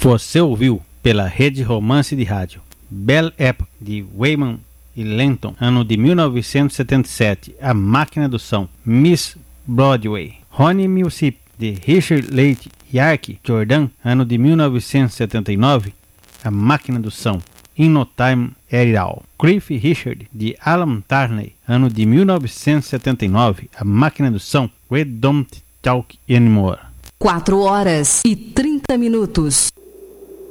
Você ouviu pela Rede Romance de Rádio Belle Époque de Wyman e Lenton, ano de 1977, A Máquina do Som, Miss Broadway. Honey Mississippi de Richard Leite e Ark Jordan, ano de 1979, A Máquina do Som, In No Time At All. Cliff Richard de Alan Tarney, ano de 1979, A Máquina do Som, We Don't Talk Anymore. 4 horas e 30 minutos.